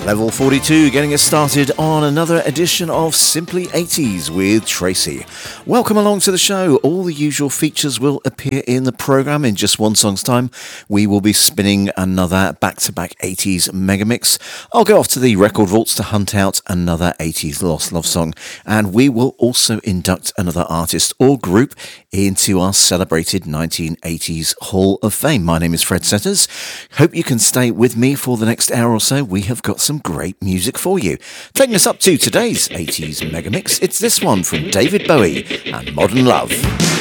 Level 42 getting us started on another edition of Simply 80s with Tracy. Welcome along to the show. All the usual features will appear in the programme. In just one song's time, we will be spinning another back-to-back 80s megamix. I'll go off to the record vaults to hunt out another 80s lost love song. And we will also induct another artist or group into our celebrated 1980s Hall of Fame. My name is Fred Setters. Hope you can stay with me for the next hour or so. We have got some great music for you. Taking us up to today's 80s megamix, it's this one from David Bowie and Modern Love.